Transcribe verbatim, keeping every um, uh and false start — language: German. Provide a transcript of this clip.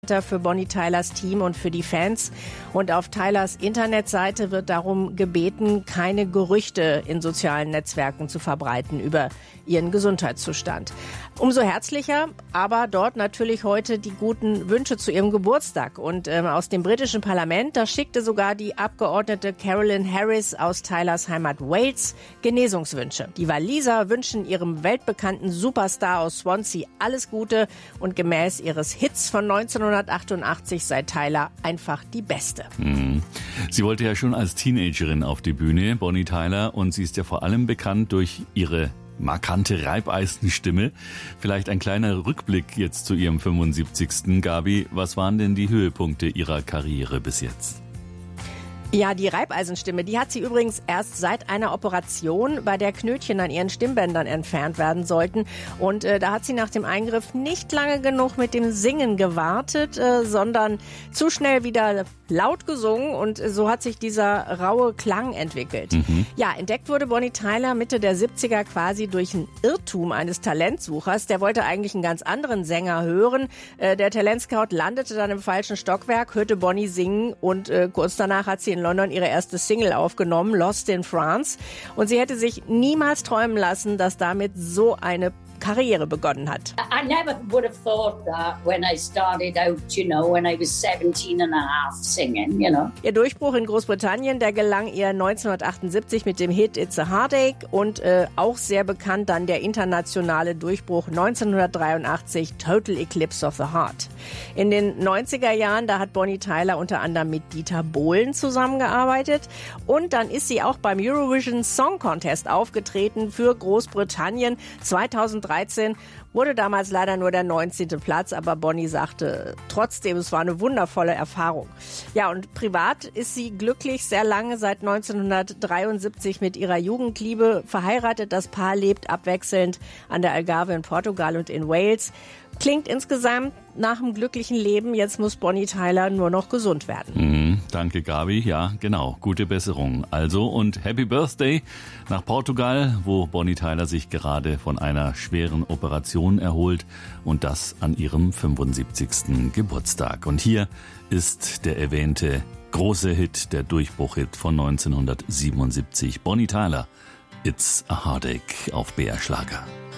für Bonnie Tylers Team und für die Fans. Und auf Tylers Internetseite wird darum gebeten, keine Gerüchte in sozialen Netzwerken zu verbreiten über ihren Gesundheitszustand. Umso herzlicher, aber dort natürlich heute die guten Wünsche zu ihrem Geburtstag. Und ähm, aus dem britischen Parlament, da schickte sogar die Abgeordnete Carolyn Harris aus Tylers Heimat Wales Genesungswünsche. Die Waliser wünschen ihrem weltbekannten Superstar aus Swansea alles Gute und gemäß ihres Hits von neunzehnhundertachtundachtzig sei Tyler einfach die Beste. Mhm. Sie wollte ja schon als Teenagerin auf die Bühne, Bonnie Tyler, und sie ist ja vor allem bekannt durch ihre markante Reibeisenstimme. Vielleicht ein kleiner Rückblick jetzt zu ihrem fünfundsiebzigsten Gabi, was waren denn die Höhepunkte ihrer Karriere bis jetzt? Ja, die Reibeisenstimme, die hat sie übrigens erst seit einer Operation, bei der Knötchen an ihren Stimmbändern entfernt werden sollten. Und äh, da hat sie nach dem Eingriff nicht lange genug mit dem Singen gewartet, äh, sondern zu schnell wieder laut gesungen. Und äh, so hat sich dieser raue Klang entwickelt. Mhm. Ja, entdeckt wurde Bonnie Tyler Mitte der siebziger quasi durch ein Irrtum eines Talentsuchers. Der wollte eigentlich einen ganz anderen Sänger hören. Äh, der Talentscout landete dann im falschen Stockwerk, hörte Bonnie singen und äh, kurz danach hat sie in London ihre erste Single aufgenommen, Lost in France. Und sie hätte sich niemals träumen lassen, dass damit so eine Karriere begonnen hat. I never would have thought that when I started out, you know, when I was seventeen and a half singing, you know. Ihr Durchbruch in Großbritannien, der gelang ihr neunzehnhundertachtundsiebzig mit dem Hit It's a Heartache und äh, auch sehr bekannt dann der internationale Durchbruch neunzehnhundertdreiundachtzig Total Eclipse of the Heart. In den neunziger Jahren, da hat Bonnie Tyler unter anderem mit Dieter Bohlen zusammengearbeitet und dann ist sie auch beim Eurovision Song Contest aufgetreten für Großbritannien. zweitausenddreizehn wurde damals leider nur der neunzehnte Platz, aber Bonnie sagte trotzdem, es war eine wundervolle Erfahrung. Ja, und privat ist sie glücklich, sehr lange, seit neunzehnhundertdreiundsiebzig mit ihrer Jugendliebe verheiratet. Das Paar lebt abwechselnd an der Algarve in Portugal und in Wales. Klingt insgesamt nach einem glücklichen Leben. Jetzt muss Bonnie Tyler nur noch gesund werden. Mhm, danke, Gabi. Ja, genau. Gute Besserung. Also und Happy Birthday nach Portugal, wo Bonnie Tyler sich gerade von einer schweren Operation erholt und das an ihrem fünfundsiebzigsten Geburtstag. Und hier ist der erwähnte große Hit, der Durchbruchhit von neunzehnhundertsiebenundsiebzig. Bonnie Tyler, It's a Heartache auf B R Schlager.